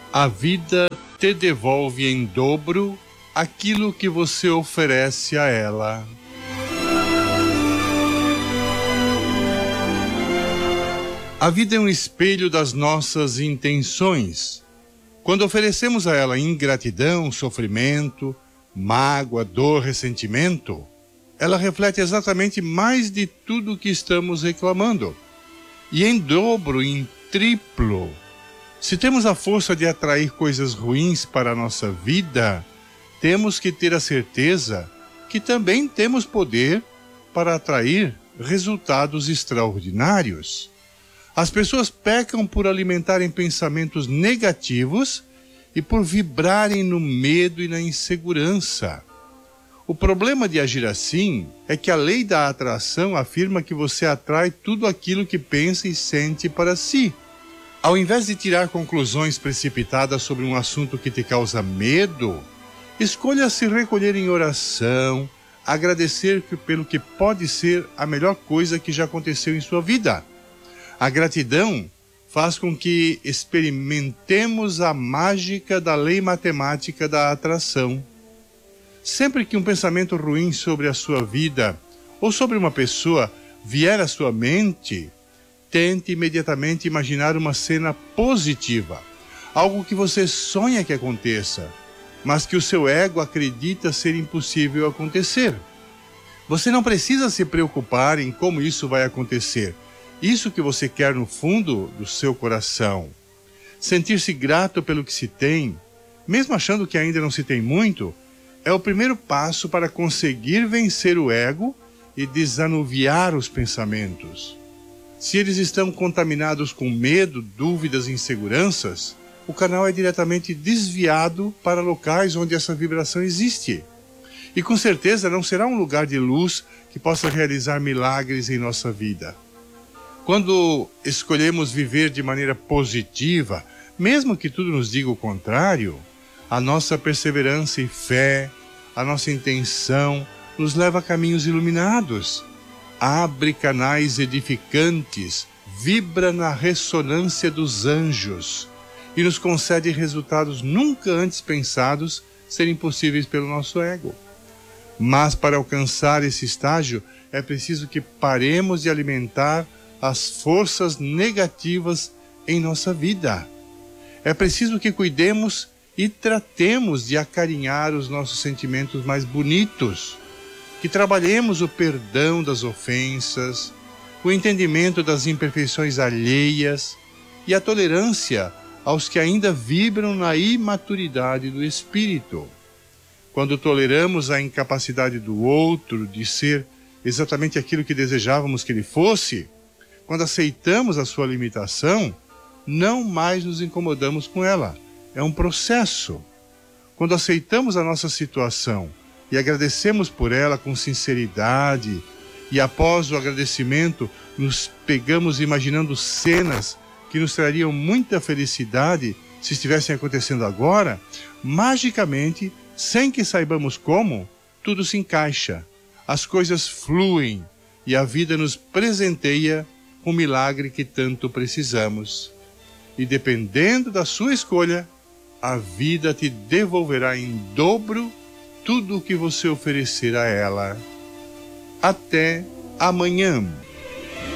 A vida te devolve em dobro aquilo que você oferece a ela. A vida é um espelho das nossas intenções. Quando oferecemos a ela ingratidão, sofrimento, mágoa, dor, ressentimento, ela reflete exatamente mais de tudo o que estamos reclamando. E em dobro, em triplo. Se temos a força de atrair coisas ruins para a nossa vida, temos que ter a certeza que também temos poder para atrair resultados extraordinários. As pessoas pecam por alimentarem pensamentos negativos e por vibrarem no medo e na insegurança. O problema de agir assim é que a lei da atração afirma que você atrai tudo aquilo que pensa e sente para si. Ao invés de tirar conclusões precipitadas sobre um assunto que te causa medo, escolha se recolher em oração, agradecer pelo que pode ser a melhor coisa que já aconteceu em sua vida. A gratidão faz com que experimentemos a mágica da lei matemática da atração. Sempre que um pensamento ruim sobre a sua vida ou sobre uma pessoa vier à sua mente, tente imediatamente imaginar uma cena positiva, algo que você sonha que aconteça, mas que o seu ego acredita ser impossível acontecer. Você não precisa se preocupar em como isso vai acontecer. Isso que você quer no fundo do seu coração. Sentir-se grato pelo que se tem, mesmo achando que ainda não se tem muito, é o primeiro passo para conseguir vencer o ego e desanuviar os pensamentos. Se eles estão contaminados com medo, dúvidas e inseguranças, o canal é diretamente desviado para locais onde essa vibração existe. E com certeza não será um lugar de luz que possa realizar milagres em nossa vida. Quando escolhemos viver de maneira positiva, mesmo que tudo nos diga o contrário, a nossa perseverança e fé, a nossa intenção, nos leva a caminhos iluminados. Abre canais edificantes, vibra na ressonância dos anjos e nos concede resultados nunca antes pensados serem possíveis pelo nosso ego. Mas para alcançar esse estágio, é preciso que paremos de alimentar as forças negativas em nossa vida. É preciso que cuidemos e tratemos de acarinhar os nossos sentimentos mais bonitos, que trabalhemos o perdão das ofensas, o entendimento das imperfeições alheias e a tolerância aos que ainda vibram na imaturidade do espírito. Quando toleramos a incapacidade do outro de ser exatamente aquilo que desejávamos que ele fosse, quando aceitamos a sua limitação, não mais nos incomodamos com ela. É um processo. Quando aceitamos a nossa situação e agradecemos por ela com sinceridade, e após o agradecimento nos pegamos imaginando cenas que nos trariam muita felicidade se estivessem acontecendo agora, magicamente, sem que saibamos como, tudo se encaixa, as coisas fluem e a vida nos presenteia o milagre que tanto precisamos. E dependendo da sua escolha, a vida te devolverá em dobro tudo o que você oferecer a ela. Até amanhã.